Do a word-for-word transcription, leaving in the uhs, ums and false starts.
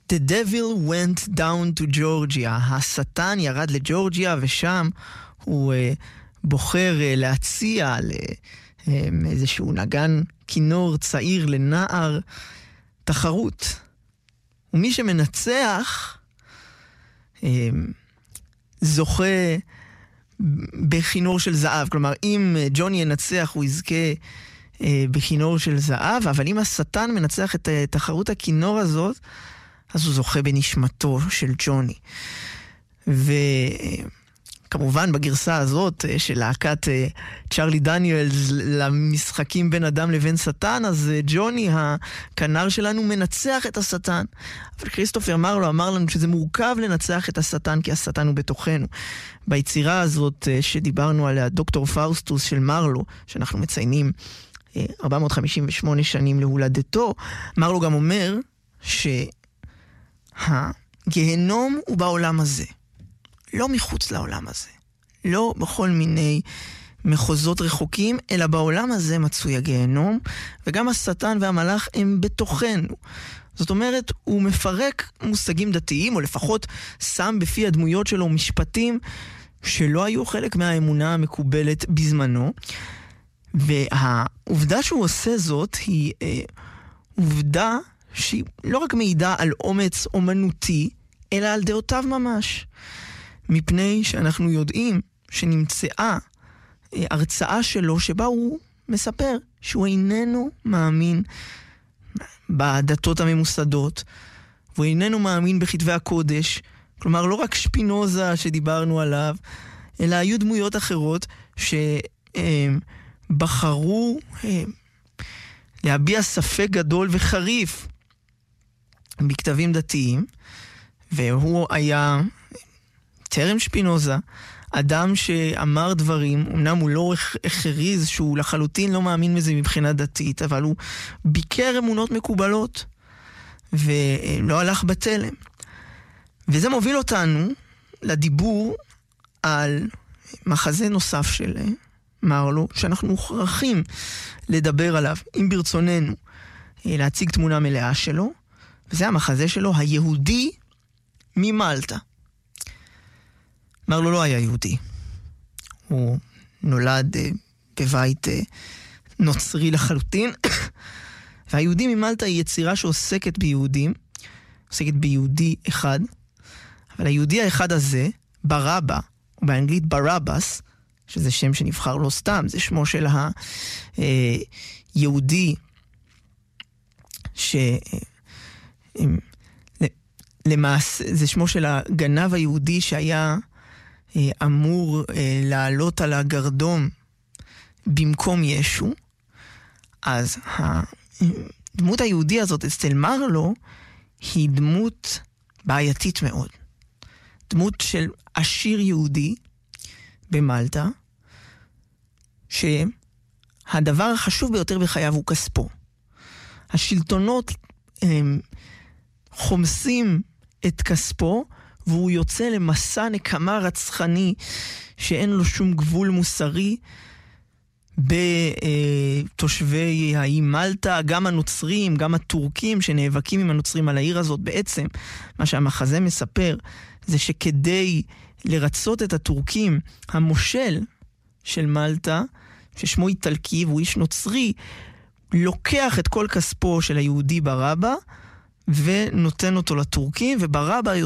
The devil went down to Georgia. השטן ירד לג'ורג'יה, ושם הוא uh, בוחר uh, להציע לאיזשהו uh, נגן כינור צעיר לנער תחרות. ומי שמנצח uh, זוכה בכינור של זהב. כלומר, אם uh, ג'וני ינצח, הוא יזכה uh, בכינור של זהב, אבל אם השטן מנצח את uh, תחרות הכינור הזאת, אז הוא זוכה בנשמתו של ג'וני. וכמובן בגרסה הזאת של להקת צ'רלי דניאלס למשחקים בין אדם לבין שטן, אז ג'וני הכנר שלנו מנצח את השטן. אבל כריסטופר אמר לו, אמר לנו שזה מורכב לנצח את השטן, כי השטן הוא בתוכנו. ביצירה הזאת שדיברנו עליה, דוקטור פאוסטוס של מרלו, שאנחנו מציינים ארבע מאות חמישים ושמונה שנים להולדתו, מרלו גם אומר ש... הגיהנום הוא בעולם הזה, לא מחוץ לעולם הזה, לא בכל מיני מחוזות רחוקים, אלא בעולם הזה מצוי הגיהנום, וגם השטן והמלאך הם בתוכנו. זאת אומרת, הוא מפרק מושגים דתיים, או לפחות שם בפי הדמויות שלו משפטים שלא היו חלק מהאמונה המקובלת בזמנו, והעובדה שהוא עושה זאת היא אה, עובדה שהיא לא רק מעידה על אומץ אומנותי, אלא על דעותיו ממש. מפני שאנחנו יודעים שנמצאה הרצאה שלו שבה הוא מספר שהוא איננו מאמין בדתות הממוסדות, והוא איננו מאמין בכתבי הקודש, כלומר לא רק שפינוזה שדיברנו עליו, אלא היו דמויות אחרות שבחרו להביע ספק גדול וחריף בכתבים דתיים, והוא היה טרם שפינוזה, אדם שאמר דברים, אמנם הוא לא הכריז שהוא לחלוטין לא מאמין בזה מבחינה דתית, אבל הוא ביקר אמונות מקובלות, ולא הלך בתלם. וזה מוביל אותנו לדיבור על מחזה נוסף של מרלו, שאנחנו מוכרחים לדבר עליו, אם ברצוננו להציג תמונה מלאה שלו, וזה המחזה שלו, היהודי ממלטה. מרלו לא היה יהודי. הוא נולד uh, בבית uh, נוצרי לחלוטין. והיהודי ממלטה היא יצירה שעוסקת ביהודים, עוסקת ביהודי אחד, אבל היהודי האחד הזה, ברבא, או באנגלית ברבס, שזה שם שנבחר לא סתם, זה שמו של היהודי ש... למעשה, זה שמו של הגנב היהודי שהיה אמור לעלות על הגרדום במקום ישו. אז הדמות היהודי הזאת אצל מרלו היא דמות בעייתית מאוד. דמות של עשיר יהודי במלטה, שהדבר החשוב ביותר בחייו הוא כספו. השלטונות הם חומסים את כספו, והוא יוצא למסע נקמה רצחני שאין לו שום גבול מוסרי בתושבי האי מלטה, גם הנוצרים, גם הטורקים שנאבקים עם הנוצרים על העיר הזאת. בעצם מה שהמחזה מספר זה שכדי לרצות את הטורקים, המושל של מלטה, ששמו איטלקי והוא איש נוצרי, לוקח את כל כספו של היהודי ברבא ונותן אותו לטורקים, וברבא